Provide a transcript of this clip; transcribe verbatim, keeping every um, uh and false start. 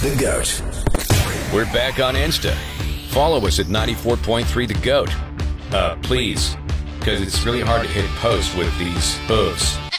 The GOAT. We're back on Insta. Follow us at ninety-four point three The GOAT. Uh, please, because it's really hard to hit post with these hooves.